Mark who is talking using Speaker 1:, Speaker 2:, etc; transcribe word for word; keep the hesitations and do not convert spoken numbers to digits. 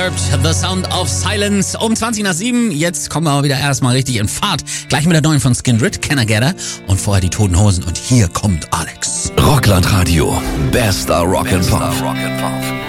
Speaker 1: The Sound of Silence um zwanzig nach sieben. Jetzt kommen wir aber wieder erstmal richtig in Fahrt. Gleich mit der neuen von Skindred, Can I Get Her? Und vorher die Toten Hosen. Und hier kommt Alex.
Speaker 2: Rockland Radio. Bester Rock and Pop.